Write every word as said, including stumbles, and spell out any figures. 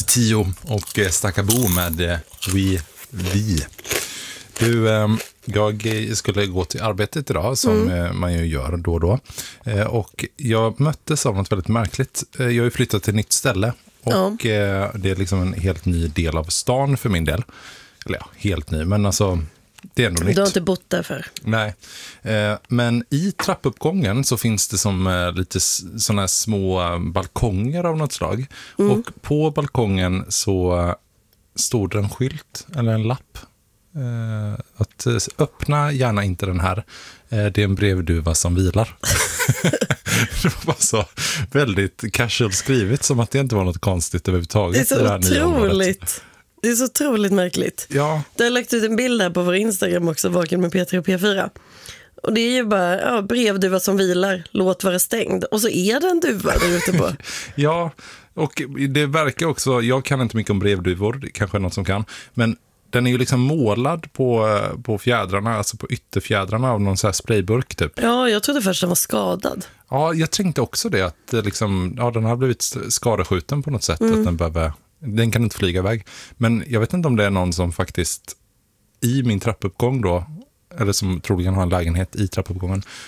Tio och Stackabo med eh, We Vi. Du, eh, jag skulle gå till arbetet idag som mm. eh, man ju gör då och då. Eh, och jag möttes av något väldigt märkligt. Eh, jag har ju flyttat till ett nytt ställe och ja. eh, det är liksom en helt ny del av stan för min del. Eller ja, helt ny, men alltså det är ändå nytt. Du har inte bott där för. Nej, eh, men i trappuppgången så finns det som eh, lite sådana här små balkonger av något slag. Mm. Och på balkongen så eh, stod det en skylt eller en lapp. Eh, att eh, öppna gärna inte den här. Eh, det är en brevduva som vilar. Det var bara så väldigt casual skrivet, som att det inte var något konstigt överhuvudtaget. Det är så otroligt. Det är så otroligt märkligt. Ja. Du har lagt ut en bild här på vår Instagram också, Vaken med P tre och P fyra. Och det är ju bara ja, brevduva som vilar, låt vara stängd. Och så är det en duva där ute på. Ja, och det verkar också, jag kan inte mycket om brevduvor, det kanske är något som kan. Men den är ju liksom målad på, på fjädrarna, alltså på ytterfjädrarna av någon så här sprayburk typ. Ja, jag trodde först den var skadad. Ja, jag tänkte också det, att liksom, ja, den har blivit skadeskjuten på något sätt, mm. att den behöver... Den kan inte flyga iväg. Men jag vet inte om det är någon som faktiskt i min trappuppgång då, eller som troligen har en lägenhet i trappuppgången,